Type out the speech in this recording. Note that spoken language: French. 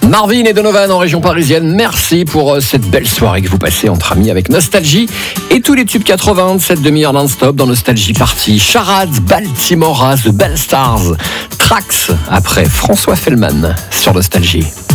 Marvin et Donovan en région parisienne, merci pour cette belle soirée que vous passez entre amis avec Nostalgie et tous les tubes 80, cette demi-heure non-stop dans Nostalgie Party. Charades, Baltimora, The Bell Stars, Trax après François Fellman sur Nostalgie.